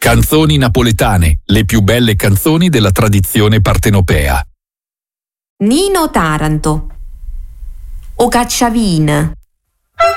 Canzoni napoletane, le più belle canzoni della tradizione partenopea. Nino Taranto. O Cacciavin.